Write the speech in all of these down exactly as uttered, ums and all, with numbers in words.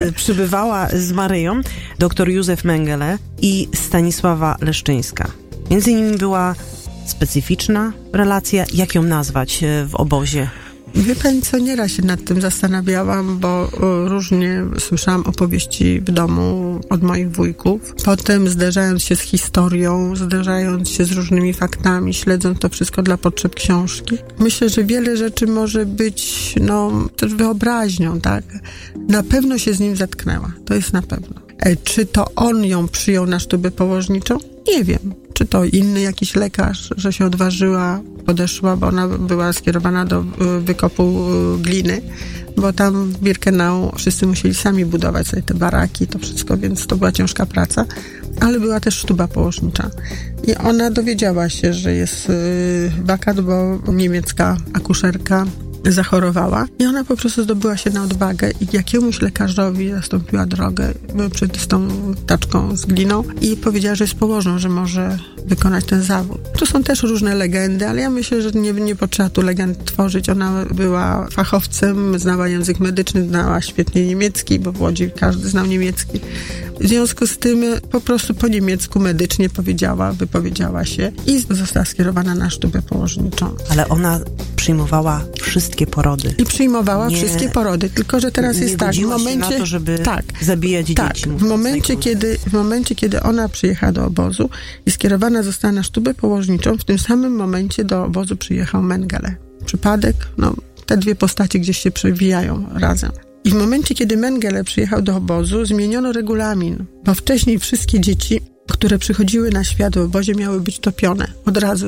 przybywała z Maryją dr Józef Mengele i Stanisława Leszczyńska. Między nimi była specyficzna relacja. Jak ją nazwać w obozie? Wie pani co, nieraz się nad tym zastanawiałam, bo różnie słyszałam opowieści w domu od moich wujków. Potem zderzając się z historią, zderzając się z różnymi faktami, śledząc to wszystko dla potrzeb książki, myślę, że wiele rzeczy może być, no, też wyobraźnią, tak? Na pewno się z nim zetknęła, to jest na pewno. E, czy to on ją przyjął na sztubę położniczą? Nie wiem. Czy to inny jakiś lekarz, że się odważyła, podeszła, bo ona była skierowana do wykopu gliny, bo tam w Birkenau wszyscy musieli sami budować sobie te baraki, to wszystko, więc to była ciężka praca, ale była też sztuba położnicza. I ona dowiedziała się, że jest wakat, bo niemiecka akuszerka zachorowała i ona po prostu zdobyła się na odwagę i jakiemuś lekarzowi zastąpiła drogę przed tą taczką z gliną i powiedziała, że jest położną, że może wykonać ten zawód. Tu są też różne legendy, ale ja myślę, że nie, nie potrzeba tu legend tworzyć. Ona była fachowcem, znała język medyczny, znała świetnie niemiecki, bo w Łodzi każdy znał niemiecki. W związku z tym po prostu po niemiecku medycznie powiedziała, wypowiedziała się i została skierowana na sztubę położniczą. Ale ona przyjmowała wszystkie porody. I przyjmowała nie, wszystkie porody, tylko że teraz nie jest tak, w momencie, na to, żeby tak, zabijać tak, dzieci. W momencie, kiedy, w momencie, kiedy ona przyjechała do obozu i skierowana została na sztubę położniczą, w tym samym momencie do obozu przyjechał Mengele. Przypadek, no, te dwie postacie gdzieś się przewijają razem. I w momencie, kiedy Mengele przyjechał do obozu, zmieniono regulamin, bo wcześniej wszystkie dzieci, które przychodziły na świat w obozie, miały być topione. Od razu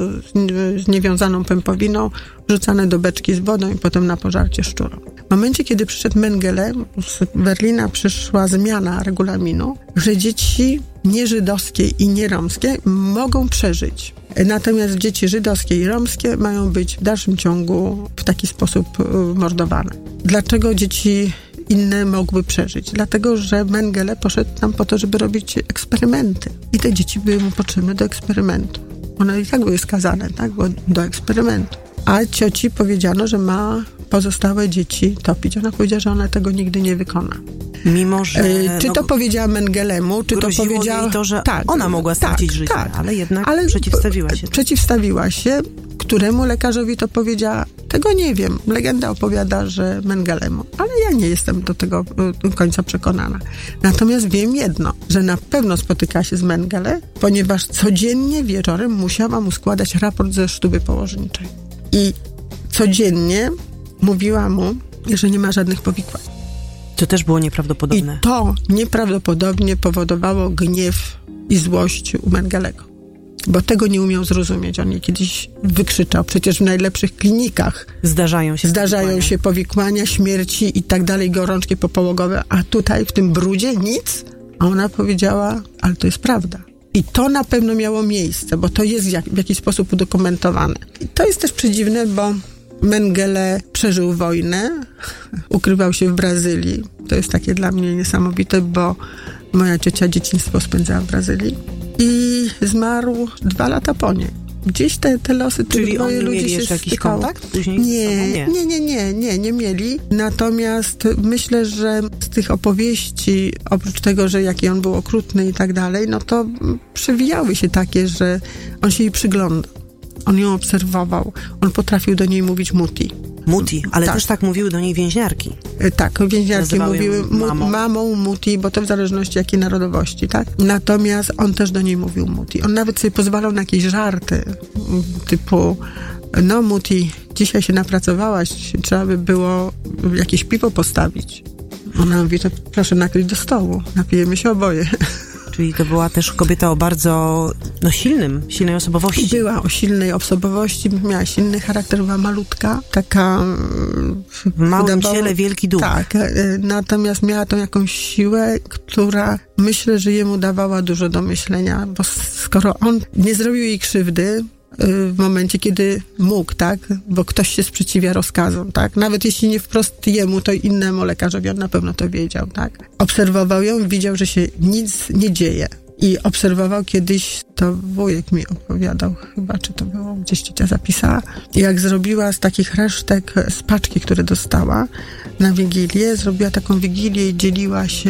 z niewiązaną pępowiną, wrzucane do beczki z wodą i potem na pożarcie szczurom. W momencie, kiedy przyszedł Mengele, z Berlina przyszła zmiana regulaminu, że dzieci nieżydowskie i nieromskie mogą przeżyć. Natomiast dzieci żydowskie i romskie mają być w dalszym ciągu w taki sposób mordowane. Dlaczego dzieci inne mogły przeżyć? Dlatego, że Mengele poszedł tam po to, żeby robić eksperymenty. I te dzieci były mu potrzebne do eksperymentu. One i tak były skazane, tak? Bo do eksperymentu. A cioci powiedziano, że ma pozostałe dzieci topić. Ona powiedziała, że ona tego nigdy nie wykona. Mimo, że... E, czy no, to powiedziała Mengelemu, czy to powiedziała... jej to, że tak, ona mogła stracić tak, życie, tak. ale jednak ale przeciwstawiła się. Przeciwstawiła się. Któremu lekarzowi to powiedziała? Tego nie wiem. Legenda opowiada, że Mengelemu. Ale ja nie jestem do tego do końca przekonana. Natomiast wiem jedno, że na pewno spotyka się z Mengele, ponieważ codziennie wieczorem musiała mu składać raport ze sztuby położniczej. I codziennie mówiła mu, że nie ma żadnych powikłań. To też było nieprawdopodobne. I to nieprawdopodobnie powodowało gniew i złość u Mengelego. Bo tego nie umiał zrozumieć. On je kiedyś wykrzyczał. Przecież w najlepszych klinikach zdarzają się zdarzają powikłania. się powikłania, śmierci i tak dalej, gorączki popołogowe, a tutaj w tym brudzie nic. A ona powiedziała, ale to jest prawda. I to na pewno miało miejsce, bo to jest jak, w jakiś sposób udokumentowane. I to jest też przedziwne, bo Mengele przeżył wojnę, ukrywał się w Brazylii. To jest takie dla mnie niesamowite, bo moja ciocia dzieciństwo spędzała w Brazylii i zmarł dwa lata po niej. Gdzieś te, te losy tych Czyli dwoje oni ludzi mieli się jeszcze jakiś stykało. kontakt później? Nie, nie, nie, nie, nie, nie, nie mieli. Natomiast myślę, że z tych opowieści, oprócz tego, że jaki on był okrutny i tak dalej, no to przewijały się takie, że on się jej przyglądał. On ją obserwował. On potrafił do niej mówić muti. Muti, ale tak. też tak mówiły do niej więźniarki. Tak, więźniarki Nazywały mówiły mu, mamą. mamą, muti, bo to w zależności jakiej narodowości, tak? Natomiast on też do niej mówił muti. On nawet sobie pozwalał na jakieś żarty, typu, no muti, dzisiaj się napracowałaś, trzeba by było jakieś piwo postawić. Ona mówi, to proszę nakryć do stołu, napijemy się oboje. Czyli to była też kobieta o bardzo no, silnym, silnej osobowości. Była o silnej osobowości, miała silny charakter, była malutka, taka... W małym wydawało, ciele wielki duch. Tak, natomiast miała tą jakąś siłę, która myślę, że jemu dawała dużo do myślenia, bo skoro on nie zrobił jej krzywdy w momencie, kiedy mógł, tak, bo ktoś się sprzeciwia rozkazom, tak, nawet jeśli nie wprost jemu, to innemu lekarzowi, on na pewno to wiedział, tak. Obserwował ją, widział, że się nic nie dzieje i obserwował kiedyś, to wujek mi opowiadał chyba, czy to było, gdzieś ciocia zapisała, jak zrobiła z takich resztek, z paczki, które dostała na Wigilię, zrobiła taką Wigilię i dzieliła się